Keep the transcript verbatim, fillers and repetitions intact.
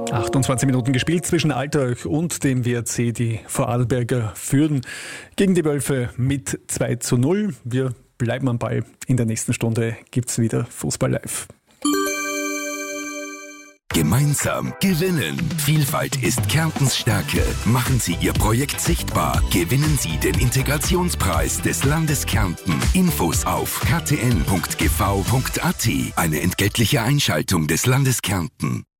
achtundzwanzig Minuten gespielt zwischen Altach und dem W R C. Die Vorarlberger führen gegen die Wölfe mit zwei zu null. Wir bleiben am Ball. In der nächsten Stunde gibt's wieder Fußball live. Gemeinsam gewinnen. Vielfalt ist Kärntens Stärke. Machen Sie Ihr Projekt sichtbar. Gewinnen Sie den Integrationspreis des Landes Kärnten. Infos auf k t n punkt g v punkt a t. Eine entgeltliche Einschaltung des Landes Kärnten.